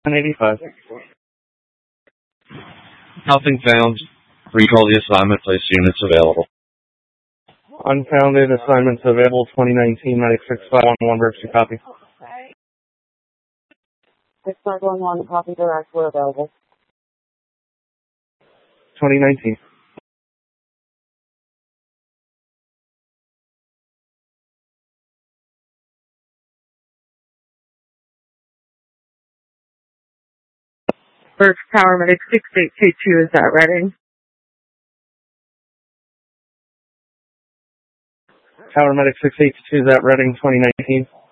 185. Nothing found. Recall the assignment. Place units available. Unfounded assignments available 2019 medic 6511 Berkshire copy. 6511 copy direct, we're available. 2019. Birch Tower Medic 6822 is that Reading? Tower Medic 6822 is at Reading 2019.